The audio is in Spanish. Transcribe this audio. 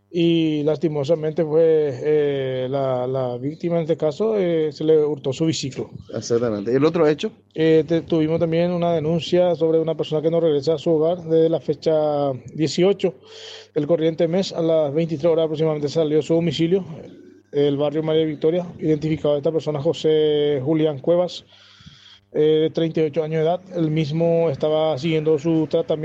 y lastimosamente fue la víctima en este caso, se le hurtó su biciclo. Exactamente. ¿Y el otro hecho? Tuvimos también una denuncia sobre una persona que no regresa a su hogar desde la fecha 18 del corriente mes a las 23 horas aproximadamente salió de su domicilio, el barrio María Victoria, identificado a esta persona José Julián Cuevas, 38 años de edad. El mismo estaba siguiendo su tratamiento